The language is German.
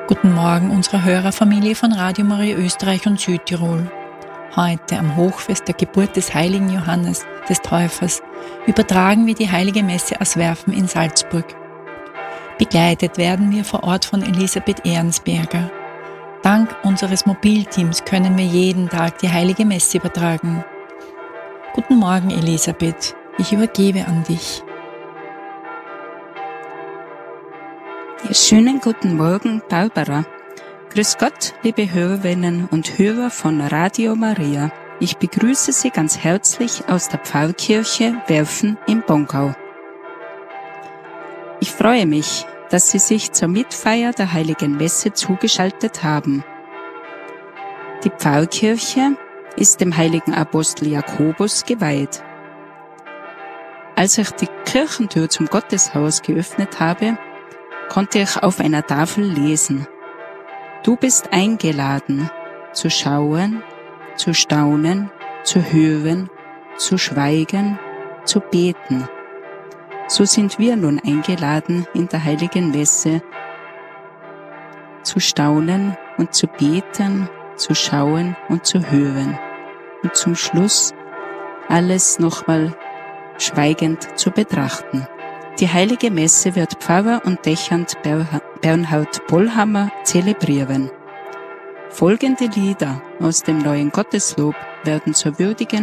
Guten Morgen unserer Hörerfamilie von Radio Maria Österreich und Südtirol. Heute am Hochfest der Geburt des heiligen Johannes des Täufers übertragen wir die heilige Messe aus Werfen in Salzburg. Begleitet werden wir vor Ort von Elisabeth Ehrensberger. Dank unseres Mobilteams können wir jeden Tag die heilige Messe übertragen. Guten Morgen Elisabeth, ich übergebe an dich. Ja, schönen guten Morgen, Barbara. Grüß Gott, liebe Hörerinnen und Hörer von Radio Maria. Ich begrüße Sie ganz herzlich aus der Pfarrkirche Werfen im Bongau. Ich freue mich, dass Sie sich zur Mitfeier der Heiligen Messe zugeschaltet haben. Die Pfarrkirche ist dem heiligen Apostel Jakobus geweiht. Als ich die Kirchentür zum Gotteshaus geöffnet habe, konnte ich auf einer Tafel lesen: Du bist eingeladen, zu schauen, zu staunen, zu hören, zu schweigen, zu beten. So sind wir nun eingeladen, in der Heiligen Messe zu staunen und zu beten, zu schauen und zu hören. Und zum Schluss alles nochmal schweigend zu betrachten. Die Heilige Messe wird Pfarrer und Dechant Bernhard Pollhammer zelebrieren. Folgende Lieder aus dem neuen Gotteslob werden zur würdigen